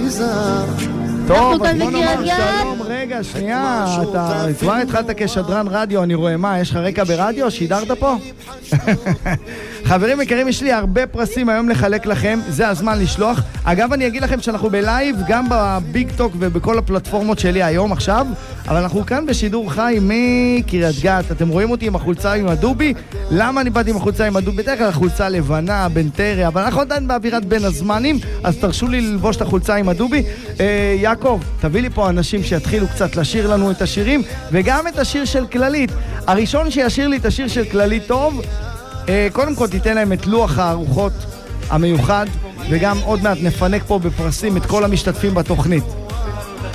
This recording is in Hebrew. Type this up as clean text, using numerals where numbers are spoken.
טוב, אז בוא נאמר שלום, רגע, שנייה, אתה כבר התחלת כשדרן רדיו, אני רואה מה, יש לך רקע ברדיו? שידרת פה? חברים יקרים, יש לי הרבה פרסים היום לחלק לכם, זה הזמן לשלוח. אגב, אני אגיד לכם שאנחנו בלייב גם בביג טוק ובכל הפלטפורמות שלי היום עכשיו, אבל אנחנו כאן בשידור חי מקריית גת. אתם רואים אותי עם החולצה עם הדובי? למה אני באתי עם החולצה עם הדובי? בדרך כלל החולצה לבנה, בנטריה, אבל אנחנו עדיין באווירת בין הזמנים, אז תרשו לי ללבוש את החולצה עם הדובי. יעקב, תביא לי פה אנשים שיתחילו קצת לשיר לנו את השירים, וגם את השיר של כללית. הראשון שישיר לי את השיר של כללית טוב, קודם כל תיתן להם את לוח הארוחות המיוחד, וגם עוד מעט נפנק פה בפרסים את כל המשתתפים בתוכנית.